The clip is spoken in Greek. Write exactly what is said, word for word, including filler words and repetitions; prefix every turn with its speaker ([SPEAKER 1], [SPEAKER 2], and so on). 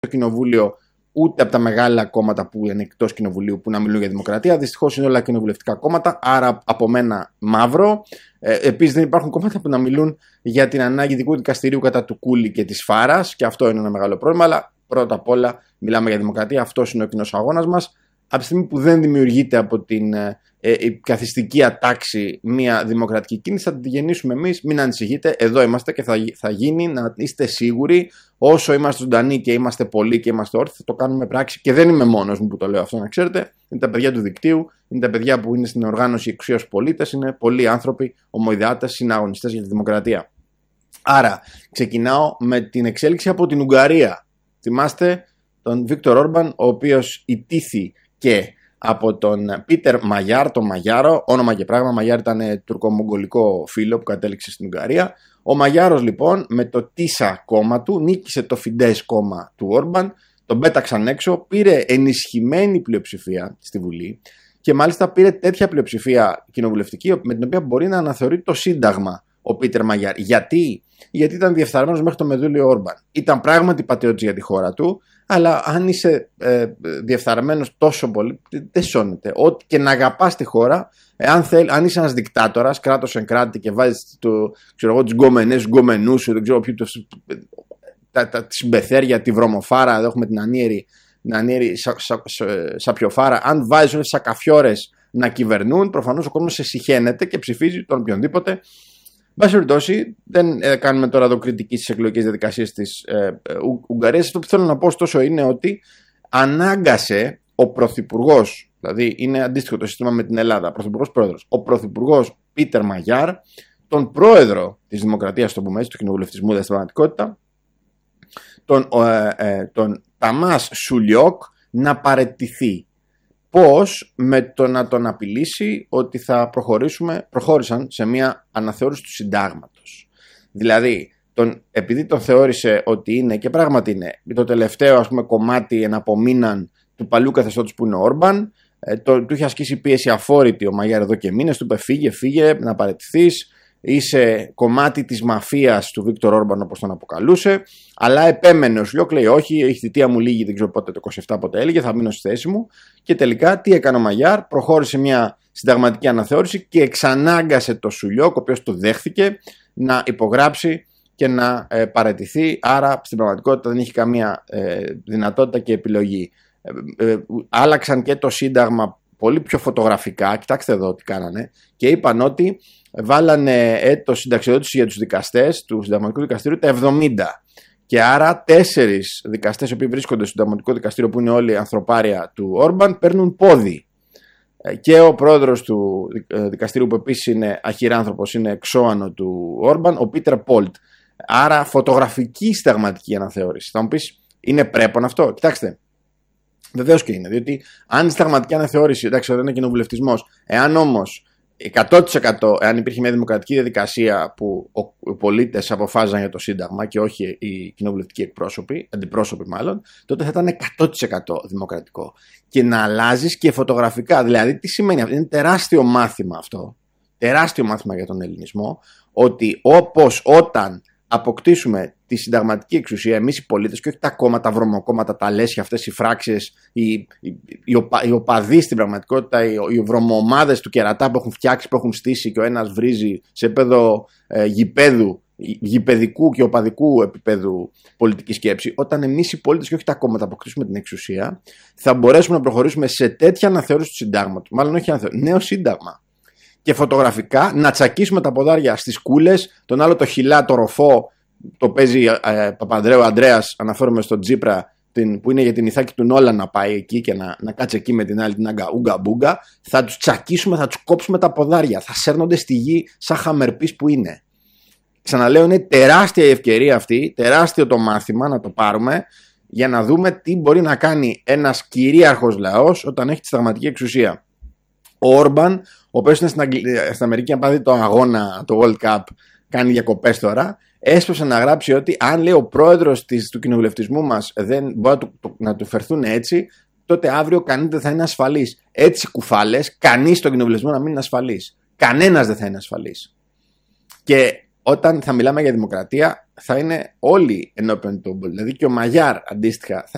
[SPEAKER 1] στο κοινοβούλιο ούτε από τα μεγάλα κόμματα που είναι εκτός κοινοβουλίου που να μιλούν για δημοκρατία. Δυστυχώς είναι όλα κοινοβουλευτικά κόμματα, άρα από μένα μαύρο. Ε, επίσης δεν υπάρχουν κόμματα που να μιλούν για την ανάγκη ειδικού δικαστηρίου κατά του Κούλη και της Φάρας, και αυτό είναι ένα μεγάλο πρόβλημα. Αλλά πρώτα απ' όλα μιλάμε για δημοκρατία. Αυτός είναι ο κοινός αγώνας μας. Από τη στιγμή που δεν δημιουργείται από την ε, ε, καθιστική ατάξη μια δημοκρατική κίνηση, θα τη γεννήσουμε εμείς. Μην ανησυχείτε, εδώ είμαστε και θα, θα γίνει, να είστε σίγουροι. Όσο είμαστε ζωντανοί και είμαστε πολλοί και είμαστε όρθιοι, θα το κάνουμε πράξη. Και δεν είμαι μόνος μου που το λέω αυτό, να ξέρετε. Είναι τα παιδιά του δικτύου, είναι τα παιδιά που είναι στην οργάνωση Εξουσίας Πολίτες, είναι πολλοί άνθρωποι, ομοειδεάτες, συναγωνιστές για τη δημοκρατία. Άρα, ξεκινάω με την εξέλιξη από την Ουγγαρία. Θυμάστε τον Βίκτορ Όρμπαν, ο οποίος ιτήθη και από τον Πίτερ Μαγιάρ, τον Μαγιάρο, όνομα και πράγμα. Μαγιάρ ήταν τουρκομογγολικό φίλο που κατέληξε στην Ουγγαρία. Ο Μαγιάρος λοιπόν με το Τίσα κόμμα του νίκησε το Φιντές κόμμα του Όρμπαν, τον πέταξαν έξω, πήρε ενισχυμένη πλειοψηφία στη Βουλή και μάλιστα πήρε τέτοια πλειοψηφία κοινοβουλευτική με την οποία μπορεί να αναθεωρεί το Σύνταγμα ο Πίτερ Μαγιάρ. Γιατί? Γιατί ήταν διεφθαρμένος μέχρι το μεδούλιο Όρμπαν. Ήταν πράγματι πατριώτης για τη χώρα του, αλλά αν είσαι ε, διεφθαρμένος τόσο πολύ, δεν σώνεται. Ό,τι και να αγαπάς τη χώρα, αν, θέλ, αν είσαι ένας δικτάτορας, κράτος εν κράτη και βάζεις το, ξέρω εγώ, τους γκομενές, τους γκομενούς σου, δεν ξέρω ποιο, το, τα, τα, τη συμπεθέρια, τη βρωμοφάρα, εδώ έχουμε την ανίερη, την ανίερη σα, σα, σα, σαπιοφάρα, αν βάζεις όλες τις σακαφιόρες να κυβερνούν, προφανώς ο κόσμος σε συχαίνεται και ψηφίζει τον οποιονδήποτε. Εν πάση περιπτώσει, δεν ε, κάνουμε τώρα εδώ κριτική στις εκλογικές διαδικασίες της ε, ε, Ουγγαρίας. Αυτό που θέλω να πω ωστόσο είναι ότι ανάγκασε ο πρωθυπουργός, δηλαδή είναι αντίστοιχο το σύστημα με την Ελλάδα, πρωθυπουργός πρόεδρος, ο πρωθυπουργός Πίτερ Μαγιάρ, τον πρόεδρο της Δημοκρατίας, το πούμε έτσι, του κοινοβουλευτισμού στην πραγματικότητα, τον, ε, ε, τον Ταμάς Σουλιόκ, να παραιτηθεί. Πώς? Με το να τον απειλήσει ότι θα προχωρήσουμε, προχώρησαν σε μια αναθεώρηση του συντάγματος. Δηλαδή, τον, επειδή τον θεώρησε ότι είναι, και πράγματι είναι, το τελευταίο ας πούμε κομμάτι εν απομείναν του παλιού καθεστώτος που είναι ο Όρμπαν, ε, το, του είχε ασκήσει πίεση αφόρητη ο Μαγιάρ εδώ και μήνες, του είπε φύγε, φύγε, να παραιτηθείς, είσαι κομμάτι της μαφίας του Βίκτορ Όρμπαν όπως τον αποκαλούσε, αλλά επέμενε ο Σουλιόκ, λέει όχι, η θητεία μου λίγη, δεν ξέρω πότε, το είκοσι επτά πότε έλεγε, θα μείνω στη θέση μου. Και τελικά τι έκανε ο Μαγιάρ? Προχώρησε μια συνταγματική αναθεώρηση και εξανάγκασε το Σουλιόκ, ο οποίος το δέχθηκε, να υπογράψει και να ε, παραιτηθεί. Άρα στην πραγματικότητα δεν είχε καμία ε, δυνατότητα και επιλογή. Ε, ε, άλλαξαν και το Σύνταγμα πολύ πιο φωτογραφικά, κοιτάξτε εδώ τι κάνανε, και είπαν ότι βάλανε έτος συνταξιοδότηση για τους δικαστές του Συνταγματικού Δικαστηρίου τα εβδομήντα. Και άρα τέσσερις δικαστές οι οποίοι βρίσκονται στο Συνταγματικό Δικαστήριο, που είναι όλοι ανθρωπάρια του Όρμπαν, παίρνουν πόδι. Και ο πρόεδρος του δικαστηρίου, που επίσης είναι αχυράνθρωπος, είναι εξώανο του Όρμπαν, ο Πίτερ Πόλτ. Άρα φωτογραφική συνταγματική αναθεώρηση. Θα μου πεις, είναι πρέπον αυτό? Κοιτάξτε, βεβαίως και είναι. Διότι αν η συνταγματική αναθεώρηση, εντάξει, δεν είναι κοινοβουλευτισμός, εάν όμως εκατό τοις εκατό εάν υπήρχε μια δημοκρατική διαδικασία που οι πολίτες αποφάζαν για το Σύνταγμα και όχι οι κοινοβουλευτικοί εκπρόσωποι, αντιπρόσωποι μάλλον, τότε θα ήταν εκατό τοις εκατό δημοκρατικό. Και να αλλάζεις και φωτογραφικά. Δηλαδή, τι σημαίνει αυτό? Είναι τεράστιο μάθημα αυτό. Τεράστιο μάθημα για τον ελληνισμό. Ότι όπως όταν αποκτήσουμε τη συνταγματική εξουσία, εμείς οι πολίτες, και όχι τα κόμματα, βρωμοκόμματα, τα λέσχια, αυτές οι φράξεις, οι, οι, οι, οπα, οι οπαδοί στην πραγματικότητα, οι, οι βρωμομάδες του κερατά που έχουν φτιάξει, που έχουν στήσει και ο ένας βρίζει σε επίπεδο ε, γηπέδου, γηπεδικού και οπαδικού επίπεδου πολιτική σκέψη. Όταν εμείς οι πολίτες και όχι τα κόμματα αποκτήσουμε την εξουσία, θα μπορέσουμε να προχωρήσουμε σε τέτοια αναθεώρηση του συντάγματος. Μάλλον όχι αναθεώρηση, νέο σύνταγμα. Και φωτογραφικά να τσακίσουμε τα ποδάρια στις κούλες, τον άλλο το χιλά, το ροφό, το παίζει ε, Παπανδρέου Ανδρέας, αναφέρομαι στον Τσίπρα, την, που είναι για την Ιθάκη του Νόλα, να πάει εκεί και να, να κάτσει εκεί με την άλλη την Άγκα Ούγκα Μπούγκα. Θα τους τσακίσουμε, θα τους κόψουμε τα ποδάρια, θα σέρνονται στη γη σαν χαμερπής που είναι. Ξαναλέω, είναι τεράστια η ευκαιρία αυτή, τεράστιο το μάθημα να το πάρουμε, για να δούμε τι μπορεί να κάνει ένας κυρίαρχος λαός όταν έχει τη συνταγματική εξουσία. Ο Όρμπαν, ο οποίος είναι στην, Αγγλ... στην Αμερική, αν πάρει το αγώνα, το World Cup, κάνει διακοπές τώρα, έσπευσε να γράψει ότι αν, λέει, ο πρόεδρος της, του κοινοβουλευτισμού μας δεν μπορεί να του, το, να του φερθούν έτσι, τότε αύριο κανείς δεν θα είναι ασφαλής. Έτσι κουφάλες, κανείς στον κοινοβουλευτισμό να μην είναι ασφαλής. Κανένας δεν θα είναι ασφαλής. Και όταν θα μιλάμε για δημοκρατία, θα είναι όλοι ενώπιον του. Δηλαδή και ο Μαγιάρ αντίστοιχα θα